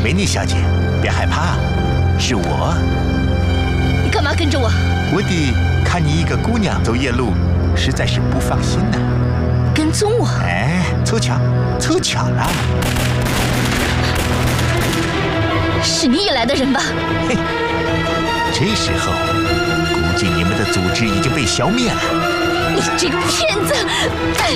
维尼小姐，别害怕，是我。 你干嘛跟着我？ 我得看你一个姑娘走夜路，实在是不放心呢。 跟踪我？ 哎，凑巧了。 是你引来的人吧？ 嘿，这时候估计你们的组织已经被消灭了。 你这个骗子！